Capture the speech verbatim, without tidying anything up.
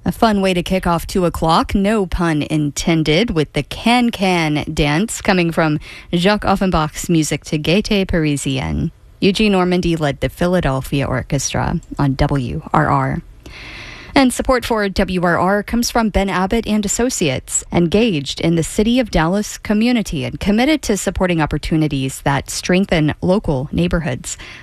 A fun way to kick off two o'clock, no pun intended, with the Can-Can dance coming from Jacques Offenbach's music to Gaieté Parisienne. Eugene Normandy led the Philadelphia Orchestra on W R R. And support for W R R comes from Ben Abbott and Associates, engaged in the City of Dallas community and committed to supporting opportunities that strengthen local neighborhoods.